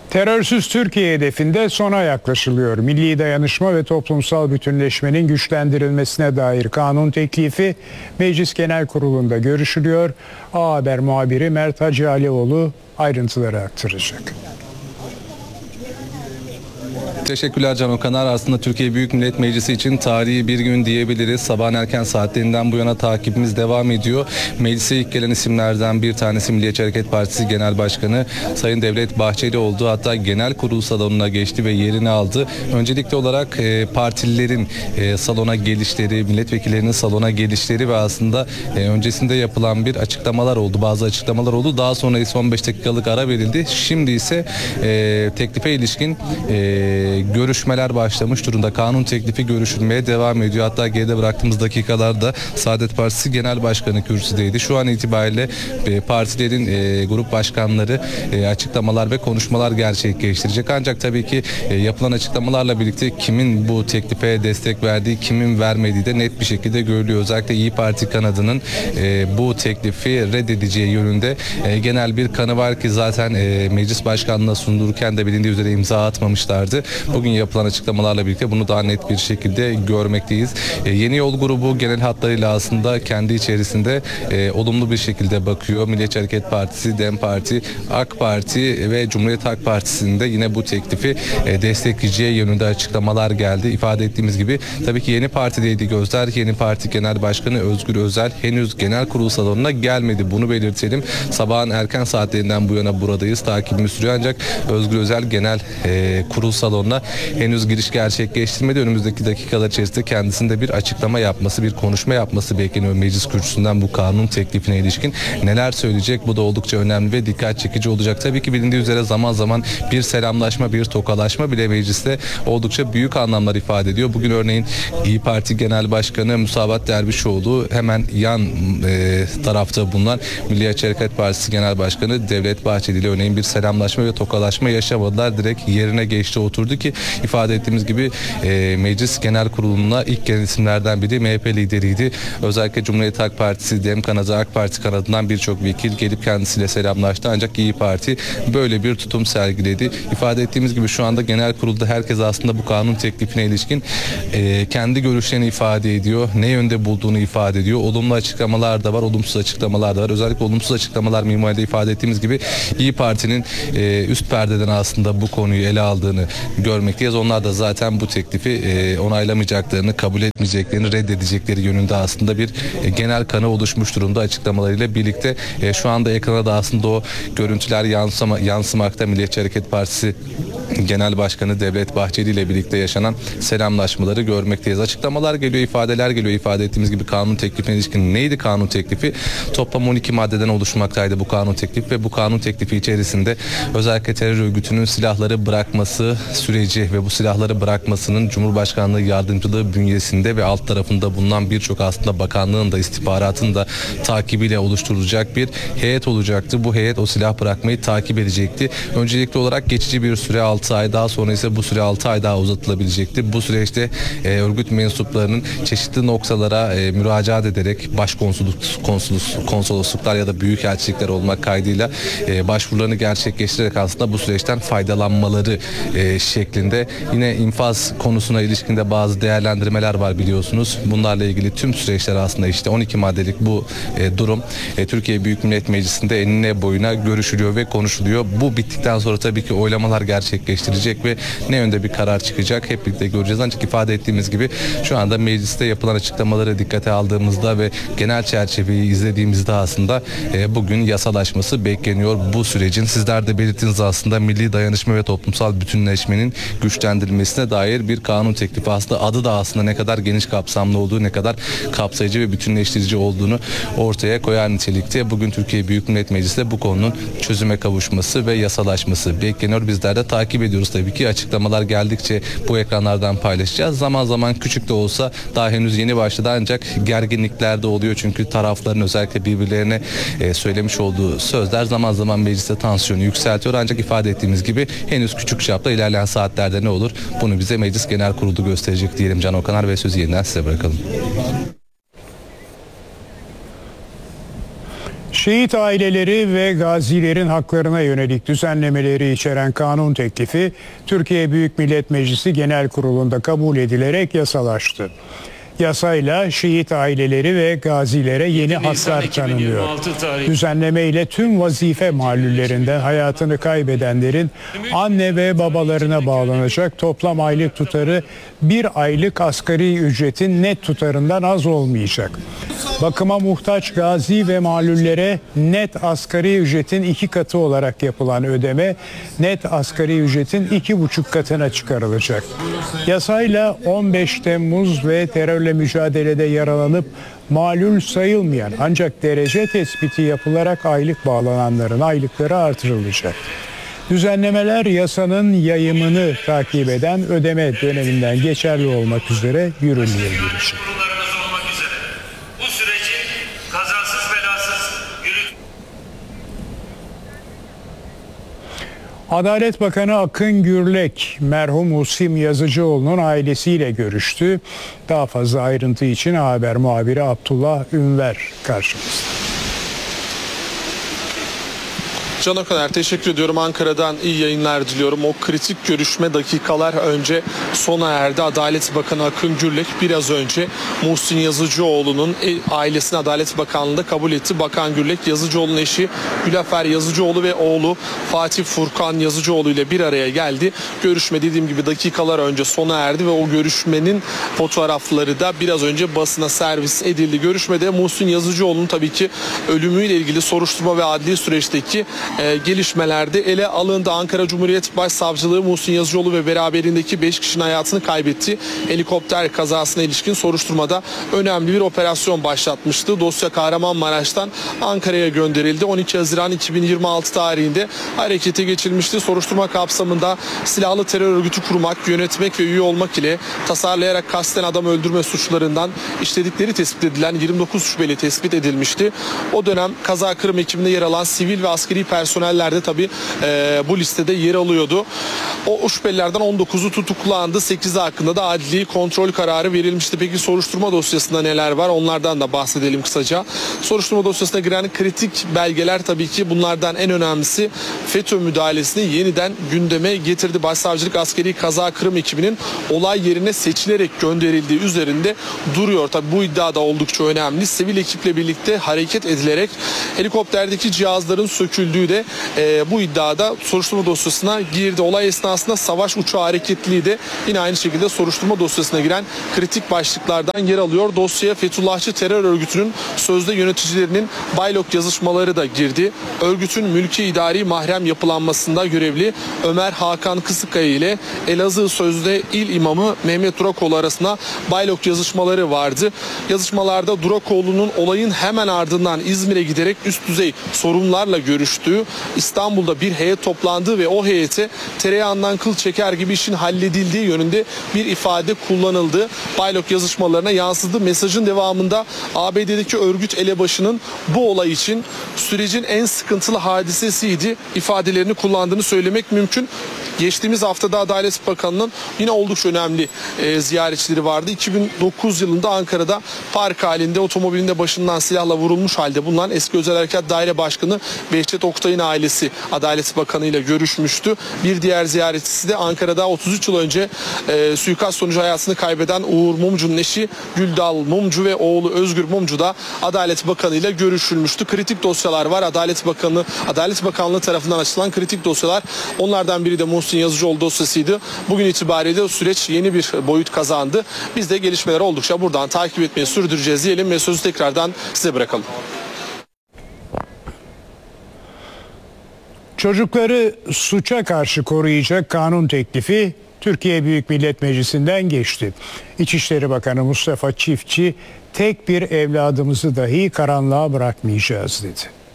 Terörsüz Türkiye hedefinde sona yaklaşılıyor. Milli dayanışma ve toplumsal bütünleşmenin güçlendirilmesine dair kanun teklifi Meclis Genel Kurulu'nda görüşülüyor. A Haber muhabiri Mert Hacı Alioğlu ayrıntıları aktaracak. Teşekkürler Can Okanar. Aslında Türkiye Büyük Millet Meclisi için tarihi bir gün diyebiliriz. Sabahın erken saatlerinden bu yana takibimiz devam ediyor. Meclise ilk gelen isimlerden bir tanesi Milliyetçi Hareket Partisi Genel Başkanı Sayın Devlet Bahçeli oldu. Hatta genel kurul salonuna geçti ve yerini aldı. Öncelikli olarak partililerin salona gelişleri, milletvekillerinin salona gelişleri ve aslında öncesinde yapılan bir açıklamalar oldu. Bazı açıklamalar oldu. Daha sonra ise 15 dakikalık ara verildi. Şimdi ise teklife ilişkin görüşmeler başlamış durumda. Kanun teklifi görüşülmeye devam ediyor. Hatta geride bıraktığımız dakikalarda Saadet Partisi Genel Başkanı kürsüdeydi. Şu an itibariyle partilerin grup başkanları açıklamalar ve konuşmalar gerçekleştirecek. Ancak tabii ki yapılan açıklamalarla birlikte kimin bu teklife destek verdiği, kimin vermediği de net bir şekilde görülüyor. Özellikle İYİ Parti kanadının bu teklifi reddedeceği yönünde genel bir kanı var ki zaten meclis başkanlığına sundururken de bilindiği üzere imza atmamışlardı. Bugün yapılan açıklamalarla birlikte bunu daha net bir şekilde görmekteyiz. Yeni Yol grubu genel hatlarıyla aslında kendi içerisinde olumlu bir şekilde bakıyor. Milliyetçi Hareket Partisi, DEM Parti, AK Parti ve Cumhuriyet Halk Partisi'nin de yine bu teklifi destekleyeceği yönünde açıklamalar geldi. İfade ettiğimiz gibi tabii ki yeni partideydi gözler. Yeni Parti Genel Başkanı Özgür Özel henüz genel kurul salonuna gelmedi. Bunu belirtelim. Sabahın erken saatlerinden bu yana buradayız. Takibimiz sürüyor ancak Özgür Özel genel kurul salonuna henüz giriş gerçekleştirmedi. Önümüzdeki dakikalar içerisinde kendisinde bir açıklama yapması, bir konuşma yapması bekleniyor meclis kürsüsünden bu kanun teklifine ilişkin. Neler söyleyecek? Bu da oldukça önemli ve dikkat çekici olacak. Tabii ki bilindiği üzere zaman zaman bir selamlaşma, bir tokalaşma bile mecliste oldukça büyük anlamlar ifade ediyor. Bugün örneğin İYİ Parti Genel Başkanı Musavat Dervişoğlu hemen yan tarafta bulunan Milliyetçi Hareket Partisi Genel Başkanı Devlet Bahçeli ile örneğin bir selamlaşma ve tokalaşma yaşamadılar. Direkt yerine geçti, oturdu ki ifade ettiğimiz gibi Meclis Genel Kurulu'na ilk gelen isimlerden biri MHP lideriydi. Özellikle Cumhuriyet Halk Partisi, DEM kanadı, AK Parti kanadından birçok vekil gelip kendisiyle selamlaştı. Ancak İYİ Parti böyle bir tutum sergiledi. İfade ettiğimiz gibi şu anda genel kurulda herkes aslında bu kanun teklifine ilişkin kendi görüşlerini ifade ediyor. Ne yönde bulduğunu ifade ediyor. Olumlu açıklamalar da var, olumsuz açıklamalar da var. Özellikle olumsuz açıklamalar minvalinde ifade ettiğimiz gibi İYİ Parti'nin üst perdeden aslında bu konuyu ele aldığını görmekteyiz. Onlar da zaten bu teklifi onaylamayacaklarını, kabul etmeyeceklerini, reddedecekleri yönünde aslında bir genel kanı oluşmuş durumda açıklamalarıyla birlikte. Şu anda ekrana da aslında o görüntüler yansımakta. Milliyetçi Hareket Partisi Genel Başkanı Devlet Bahçeli ile birlikte yaşanan selamlaşmaları görmekteyiz. Açıklamalar geliyor, ifadeler geliyor. İfade ettiğimiz gibi kanun teklifine ilişkin neydi kanun teklifi? Toplam 12 maddeden oluşmaktaydı bu kanun teklifi ve bu kanun teklifi içerisinde özellikle terör örgütünün silahları bırakması süreci ve bu silahları bırakmasının Cumhurbaşkanlığı yardımcılığı bünyesinde ve alt tarafında bulunan birçok aslında bakanlığın da istihbaratın da takibiyle oluşturulacak bir heyet olacaktı. Bu heyet o silah bırakmayı takip edecekti. Öncelikli olarak geçici bir süre 6 ay, daha sonra ise bu süre 6 ay daha uzatılabilecekti. Bu süreçte örgüt mensuplarının çeşitli noktalara müracaat ederek konsolosluklar ya da büyükelçilikler olmak kaydıyla başvurularını gerçekleştirerek aslında bu süreçten faydalanmaları şeklinde. Yine infaz konusuna ilişkinde bazı değerlendirmeler var biliyorsunuz. Bunlarla ilgili tüm süreçler aslında işte 12 maddelik bu durum Türkiye Büyük Millet Meclisi'nde enine boyuna görüşülüyor ve konuşuluyor. Bu bittikten sonra tabii ki oylamalar gerçekleştirecek ve ne yönde bir karar çıkacak hep birlikte göreceğiz. Ancak ifade ettiğimiz gibi şu anda mecliste yapılan açıklamaları dikkate aldığımızda ve genel çerçeveyi izlediğimizde aslında bugün yasalaşması bekleniyor bu sürecin. Sizler de belirttiniz aslında milli dayanışma ve toplumsal bütünleşmenin güçlendirilmesine dair bir kanun teklifi. Aslında adı da aslında ne kadar geniş kapsamlı olduğu, ne kadar kapsayıcı ve bütünleştirici olduğunu ortaya koyar nitelikte. Bugün Türkiye Büyük Millet Meclisi'nde bu konunun çözüme kavuşması ve yasalaşması bekleniyor. Bizler de takip ediyoruz tabii ki. Açıklamalar geldikçe bu ekranlardan paylaşacağız. Zaman zaman küçük de olsa daha henüz yeni başladı ancak gerginlikler de oluyor. Çünkü tarafların özellikle birbirlerine söylemiş olduğu sözler zaman zaman mecliste tansiyonu yükseltiyor. Ancak ifade ettiğimiz gibi henüz küçük çapta ilerleyen saatlerde ne olur? Bunu bize Meclis Genel Kurulu gösterecek diyelim Can Okanar ve sözü yeniden size bırakalım. Şehit aileleri ve gazilerin haklarına yönelik düzenlemeleri içeren kanun teklifi Türkiye Büyük Millet Meclisi Genel Kurulu'nda kabul edilerek yasalaştı. Yasayla şehit aileleri ve gazilere yeni haklar tanınıyor. Düzenleme ile tüm vazife mahallullerinden hayatını kaybedenlerin anne ve babalarına bağlanacak toplam aylık tutarı bir aylık asgari ücretin net tutarından az olmayacak. Bakıma muhtaç gazi ve mallullere net asgari ücretin 2 katı olarak yapılan ödeme net asgari ücretin 2,5 katına çıkarılacak. Yasayla 15 Temmuz ve terörle mücadelede yaralanıp malul sayılmayan ancak derece tespiti yapılarak aylık bağlananların aylıkları artırılacak. Düzenlemeler yasanın yayımını takip eden ödeme döneminden geçerli olmak üzere yürürlüğe girecek. Bu süreci kazasız belasız Adalet Bakanı Akın Gürlek, merhum Muhsin Yazıcıoğlu'nun ailesiyle görüştü. Daha fazla ayrıntı için haber muhabiri Abdullah Ünver karşımızda. Can Okaner, teşekkür ediyorum. Ankara'dan iyi yayınlar diliyorum. O kritik görüşme dakikalar önce sona erdi. Adalet Bakanı Akın Gürlek biraz önce Muhsin Yazıcıoğlu'nun ailesini Adalet Bakanlığı'nda kabul etti. Bakan Gürlek, Yazıcıoğlu'nun eşi Gülafer Yazıcıoğlu ve oğlu Fatih Furkan Yazıcıoğlu ile bir araya geldi. Görüşme dediğim gibi dakikalar önce sona erdi ve o görüşmenin fotoğrafları da biraz önce basına servis edildi. Görüşmede Muhsin Yazıcıoğlu'nun tabii ki ölümüyle ilgili soruşturma ve adli süreçteki gelişmelerde ele alındı. Ankara Cumhuriyet Başsavcılığı Muhsin Yazıcıoğlu ve beraberindeki 5 kişinin hayatını kaybetti. Helikopter kazasına ilişkin soruşturmada önemli bir operasyon başlatmıştı. Dosya Kahramanmaraş'tan Ankara'ya gönderildi. 12 Haziran 2026 tarihinde harekete geçilmişti. Soruşturma kapsamında silahlı terör örgütü kurmak, yönetmek ve üye olmak ile tasarlayarak kasten adam öldürme suçlarından işledikleri tespit edilen 29 şüpheli tespit edilmişti. O dönem kaza kırım ekibinde yer alan sivil ve askeri personeller de tabii bu listede yer alıyordu. O şüphelilerden 19'u tutuklandı. 8'i hakkında da adli kontrol kararı verilmişti. Peki soruşturma dosyasında neler var? Onlardan da bahsedelim kısaca. Soruşturma dosyasına giren kritik belgeler tabii ki bunlardan en önemlisi FETÖ müdahalesini yeniden gündeme getirdi. Başsavcılık askeri kaza kırım ekibinin olay yerine seçilerek gönderildiği üzerinde duruyor. Tabii bu iddia da oldukça önemli. Sivil ekiple birlikte hareket edilerek helikopterdeki cihazların söküldüğü de bu iddiada soruşturma dosyasına girdi. Olay esnasında savaş uçağı hareketliliği de yine aynı şekilde soruşturma dosyasına giren kritik başlıklardan yer alıyor. Dosyaya Fethullahçı terör örgütünün sözde yöneticilerinin baylok yazışmaları da girdi. Örgütün mülki idari mahrem yapılanmasında görevli Ömer Hakan Kısıkaya ile Elazığ sözde il imamı Mehmet Durakoğlu arasında baylok yazışmaları vardı. Yazışmalarda Durakoğlu'nun olayın hemen ardından İzmir'e giderek üst düzey sorunlarla görüştüğü, İstanbul'da bir heyet toplandığı ve o heyete tereyağından kıl çeker gibi işin halledildiği yönünde bir ifade kullanıldı. Baylok yazışmalarına yansıdı. Mesajın devamında ABD'deki örgüt elebaşının bu olay için sürecin en sıkıntılı hadisesiydi ifadelerini kullandığını söylemek mümkün. Geçtiğimiz haftada Adalet Bakanı'nın yine oldukça önemli ziyaretçileri vardı. 2009 yılında Ankara'da park halinde otomobilinde başından silahla vurulmuş halde bulunan eski Özel Harekat Daire Başkanı Behçet Oktay'ın ailesi Adalet Bakanı ile görüşmüştü. Bir diğer ziyaretçisi de Ankara'da 33 yıl önce suikast sonucu hayatını kaybeden Uğur Mumcu'nun eşi Güldal Mumcu ve oğlu Özgür Mumcu da Adalet Bakanı ile görüşülmüştü. Kritik dosyalar var. Adalet Bakanlığı tarafından açılan kritik dosyalar. Onlardan biri de Muhsin Yazıcıoğlu dosyasıydı. Bugün itibariyle süreç yeni bir boyut kazandı. Biz de gelişmeler oldukça buradan takip etmeyi sürdüreceğiz diyelim ve sözü tekrardan size bırakalım. Çocukları suça karşı koruyacak kanun teklifi Türkiye Büyük Millet Meclisi'nden geçti. İçişleri Bakanı Mustafa Çiftçi, tek bir evladımızı dahi karanlığa bırakmayacağız dedi.